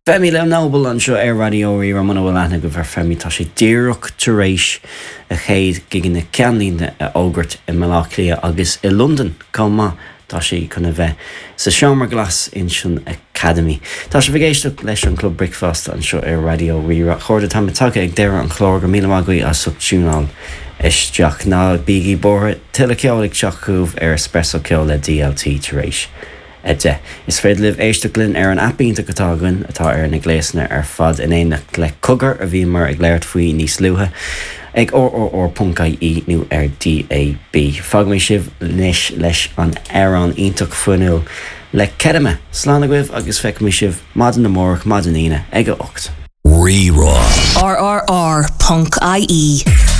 Femi le nóbal an seo ar radioí ar mana bhfuil aithne go bhar Femi tá sé díreach tar éis a chéad gig na ceanlíne a ógurt i Malaclia agus i London comá tá sé chuna bheith sa Seomra Glas in sin Academy. Tá sé bhgéisteach leis an Club Breakfast an seo ar radio rira chuirde tá take ag deire an chlár go míle magaí a subtúnál isteach ná bíí bortha tuile ceolaigh teachúh ar espresso ceol le DLT tar éis. De. Is féad libh éisteach linn ar an appínta gotágann atá ar na gléasna ar fad in éanaach le cogar a bhí mar ag léirt faoi níos luatha ag or.caí nó ar DAB. Fag mé sibh leis an airán ionach fuinúil le ceadime slána goibh agus feic mé sibh madan na mórach madan íine ag 8. RRR.ie